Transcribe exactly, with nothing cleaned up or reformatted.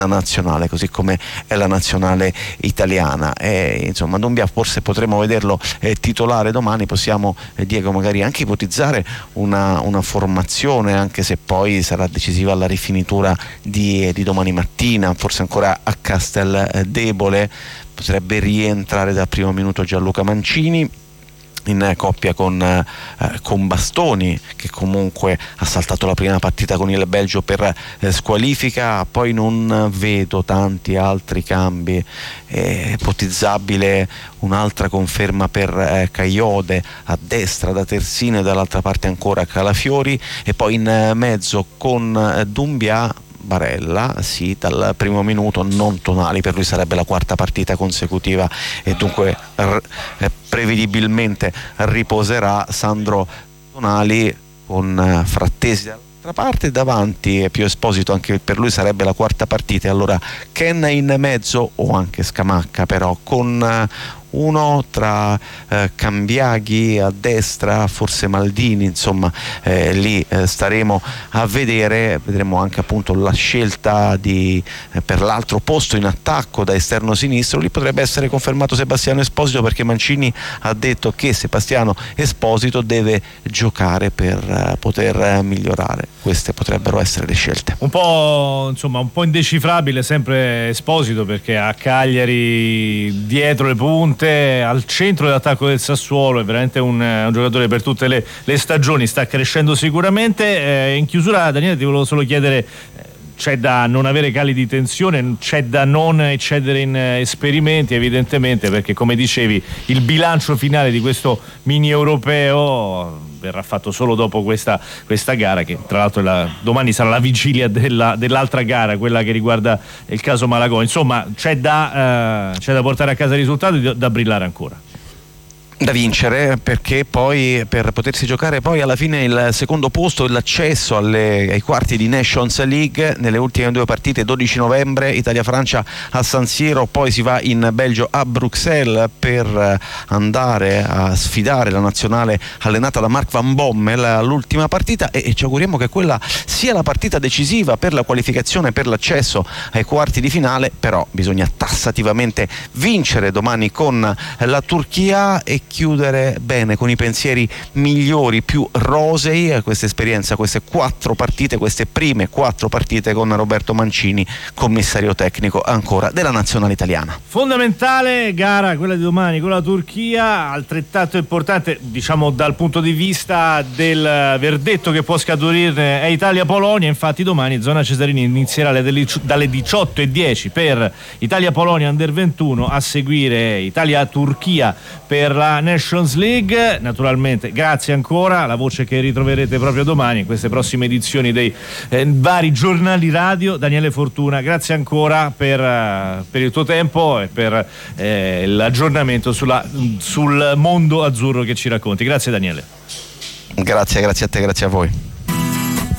nazionale, così come è la nazionale italiana. E, insomma, Doumbia forse potremo vederlo eh, titolare domani. Possiamo, eh, Diego, magari anche ipotizzare una, una formazione, anche se poi sarà decisiva la rifinitura di, di domani mattina, forse ancora a Casteldebole. Potrebbe rientrare dal primo minuto Gianluca Mancini in coppia con, eh, con Bastoni, che comunque ha saltato la prima partita con il Belgio per eh, squalifica. Poi non vedo tanti altri cambi. È ipotizzabile un'altra conferma per eh, Caiode a destra da Terzino e dall'altra parte ancora Calafiori, e poi in eh, mezzo con eh, Doumbia, Barella, sì, dal primo minuto, non Tonali. Per lui sarebbe la quarta partita consecutiva e dunque r- eh, prevedibilmente riposerà. Sandro Tonali con eh, Frattesi dall'altra parte, davanti Pio Esposito, anche per lui sarebbe la quarta partita, e allora Ken in mezzo, o anche Scamacca però, con eh, uno tra eh, Cambiaghi a destra, forse Maldini, insomma eh, lì eh, staremo a vedere. Vedremo anche appunto la scelta di, eh, per l'altro posto in attacco da esterno sinistro. Lì potrebbe essere confermato Sebastiano Esposito, perché Mancini ha detto che Sebastiano Esposito deve giocare per eh, poter eh, migliorare. Queste potrebbero essere le scelte. Un po', insomma, un po' indecifrabile sempre Esposito, perché a Cagliari dietro le punte, al centro dell'attacco del Sassuolo, è veramente un, un giocatore per tutte le, le stagioni, sta crescendo sicuramente. Eh, in chiusura, Daniele, ti volevo solo chiedere, c'è da non avere cali di tensione, c'è da non eccedere in esperimenti evidentemente, perché come dicevi il bilancio finale di questo mini europeo verrà fatto solo dopo questa, questa gara, che tra l'altro la, domani sarà la vigilia della, dell'altra gara, quella che riguarda il caso Malagò. Insomma, c'è da, eh, c'è da portare a casa i risultati, da, da brillare ancora. Da vincere, perché poi per potersi giocare poi alla fine il secondo posto e l'accesso alle, ai quarti di Nations League nelle ultime due partite. Dodici novembre Italia-Francia a San Siro, poi si va in Belgio a Bruxelles per andare a sfidare la nazionale allenata da Mark Van Bommel all'ultima partita, e, e ci auguriamo che quella sia la partita decisiva per la qualificazione, per l'accesso ai quarti di finale. Però bisogna tassativamente vincere domani con la Turchia e chiudere bene, con i pensieri migliori, più rosei, a questa esperienza, queste quattro partite, queste prime quattro partite con Roberto Mancini, commissario tecnico ancora della nazionale italiana. Fondamentale gara quella di domani con la Turchia, altrettanto importante, diciamo, dal punto di vista del verdetto che può scaturire è Italia-Polonia. Infatti domani Zona Cesarini inizierà dalle diciotto e dieci per Italia-Polonia Under ventuno, a seguire Italia-Turchia per la Nations League. Naturalmente grazie ancora, la voce che ritroverete proprio domani in queste prossime edizioni dei eh, vari giornali radio. Daniele Fortuna, grazie ancora per, uh, per il tuo tempo e per eh, l'aggiornamento sulla, sul mondo azzurro che ci racconti. Grazie Daniele. Grazie, grazie a te, grazie a voi.